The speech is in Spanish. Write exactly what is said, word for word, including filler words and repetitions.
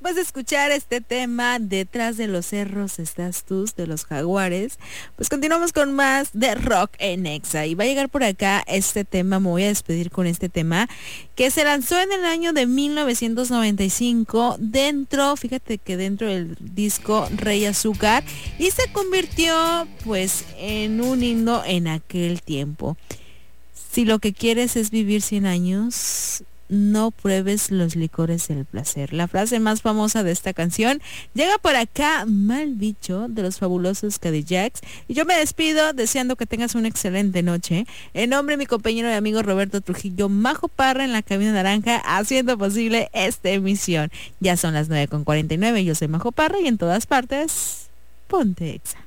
Después de escuchar este tema, Detrás de los cerros estás tú, de los Jaguares, pues continuamos con más de rock en Exa. Y va a llegar por acá este tema, me voy a despedir con este tema, que se lanzó en el año de mil novecientos noventa y cinco, dentro, fíjate que dentro del disco Rey Azúcar, y se convirtió pues en un himno en aquel tiempo. Si lo que quieres es vivir cien años, no pruebes los licores del placer. La frase más famosa de esta canción llega por acá, Mal Bicho, de los fabulosos Cadillacs. Y yo me despido deseando que tengas una excelente noche. En nombre de mi compañero y amigo Roberto Trujillo, Majo Parra en la cabina naranja, haciendo posible esta emisión. Ya son las nueve con cuarenta y nueve. Yo soy Majo Parra y en todas partes, ponte Exa.